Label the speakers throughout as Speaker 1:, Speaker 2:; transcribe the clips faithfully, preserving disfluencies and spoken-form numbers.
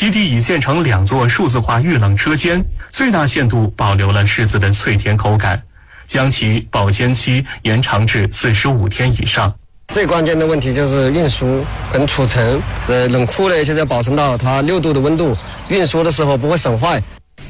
Speaker 1: 基地已建成两座数字化预冷车间，最大限度保留了柿子的脆甜口感，将其保鲜期延长至四十五天以上。
Speaker 2: 最关键的问题就是运输跟储存，呃，冷库呢现在保存到它六度的温度，运输的时候不会损坏。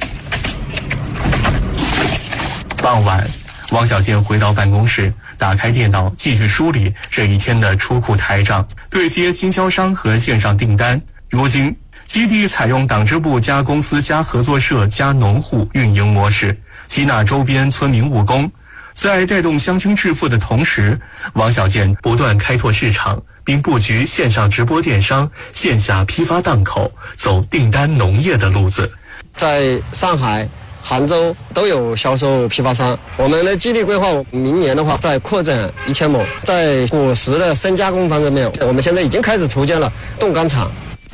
Speaker 1: 傍晚，王小健回到办公室，打开电脑继续梳理这一天的出库台账，对接经销商和线上订单。如今，基地采用党支部加公司加合作社加农户运营模式，吸纳周边村民务工。在带动乡亲致富的同时，王小健不断开拓市场，并布局线上直播电商、线下批发档口，走订单农业的路子。
Speaker 2: 在上海、杭州都有销售批发商。我们的基地规划明年的话再扩展一千亩，在果实的深加工方面，我们现在已经开始筹建了冻干厂。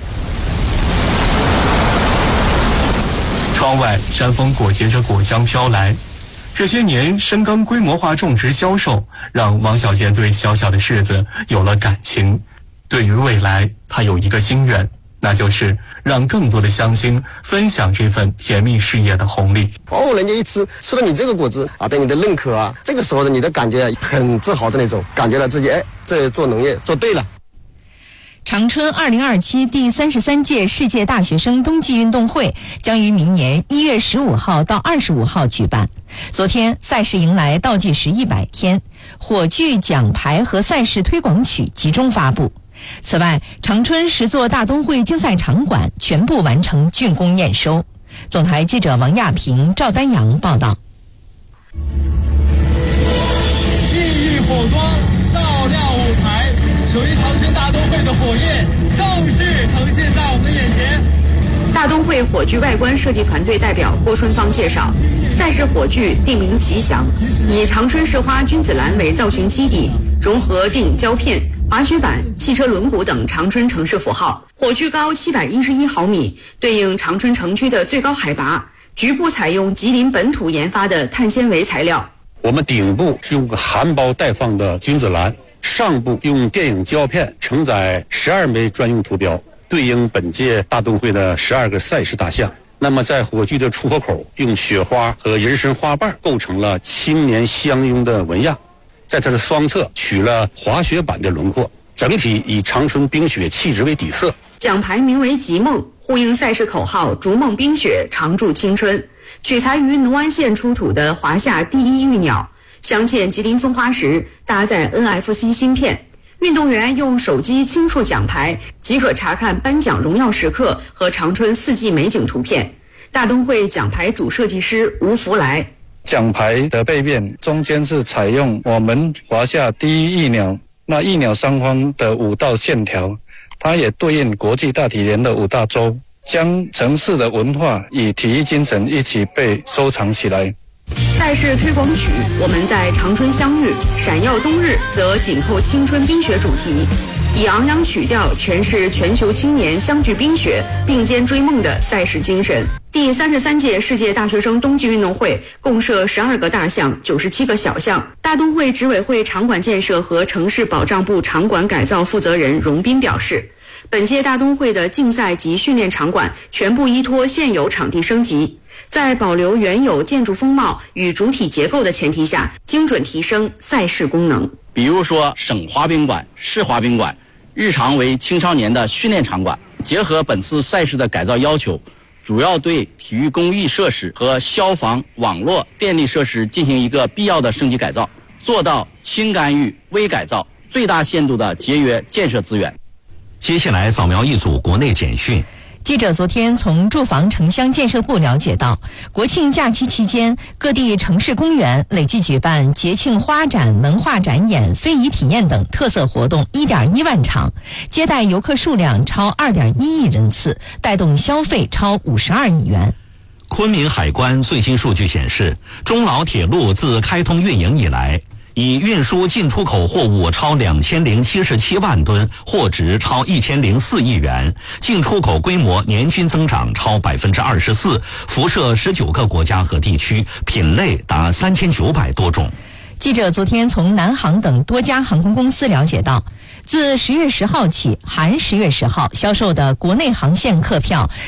Speaker 1: 窗外山风裹挟着果香飘来，这些年深耕规模化种植销售，让王小健对小小的柿子有了感情。对于未来，他有一个心愿，那就是让更多的乡亲分享这份甜蜜事业的红利。
Speaker 2: 哦，人家一吃吃了你这个果子啊，对你的认可啊，这个时候的你的感觉很自豪的那种，感觉到自己哎，这做农业做对了。
Speaker 3: 长春二零二七第三十三届世界大学生冬季运动会将于明年一月十五号到二十五号举办。昨天赛事迎来倒计时一百天，火炬、奖牌和赛事推广曲集中发布。此外，长春十座大冬会竞赛场馆全部完成竣工验收。总台记者王亚平、赵丹阳报道。
Speaker 4: 熠熠火光照亮舞台，属于长春大冬会的火焰正式呈现在我们的眼前。
Speaker 5: 大冬会火炬外观设计团队代表郭春芳介绍，赛事火炬定名吉祥，以长春市花君子兰为造型基底，融合电影胶片、滑雪板、汽车轮毂等长春城市符号。火炬高七百一十一毫米，对应长春城区的最高海拔。局部采用吉林本土研发的碳纤维材料。
Speaker 6: 我们顶部是用含苞待放的君子兰，上部用电影胶片承载十二枚专用图标，对应本届大冬会的十二个赛事大项。那么在火炬的出口口，用雪花和人参花瓣构成了青年相拥的纹样，在它的双侧取了滑雪板的轮廓，整体以长春冰雪气质为底色。
Speaker 5: 奖牌名为吉梦，呼应赛事口号逐梦冰雪，常驻青春。取材于农安县出土的华夏第一玉鸟，镶嵌吉林松花石，搭载 N F C 芯片。运动员用手机轻触奖牌，即可查看颁奖荣耀时刻和长春四季美景图片。大冬会奖牌主设计师吴福来。
Speaker 7: 奖牌的背面中间是采用我们华夏第一翼鸟，那翼鸟上方的五道线条，它也对应国际大体联的五大洲，将城市的文化与体育精神一起被收藏起来。
Speaker 5: 赛事推广曲我们在长春相遇，闪耀冬日则紧扣青春冰雪主题，以昂扬曲调诠释全球青年相聚冰雪并肩追梦的赛事精神。第三十三届世界大学生冬季运动会共设十二个大项、九十七个小项。大冬会执委会场馆建设和城市保障部场馆改造负责人荣斌表示，本届大冬会的竞赛及训练场馆全部依托现有场地升级，在保留原有建筑风貌与主体结构的前提下，精准提升赛事功能。
Speaker 8: 比如说省滑冰馆、市滑冰馆，日常为青少年的训练场馆。结合本次赛事的改造要求，主要对体育公益设施和消防、网络、电力设施进行一个必要的升级改造，做到轻干预、微改造，最大限度的节约建设资源。
Speaker 9: 接下来扫描一组国内简讯。
Speaker 3: 记者昨天从住房城乡建设部了解到，国庆假期期间，各地城市公园累计举办节庆花展、文化展演、非遗体验等特色活动 一点一万场，接待游客数量超 二点一亿人次，带动消费超五十二亿元。
Speaker 9: 昆明海关最新数据显示，中老铁路自开通运营以来，以运输进出口货物超两千零七十七万吨，货值超一千零四亿元，进出口规模年均增长超百分之二十四，辐射十九个国家和地区，品类达三千九百多种。
Speaker 3: 记者昨天从南航等多家航空公司了解到，自十月十号起，含十月十号销售的国内航线客票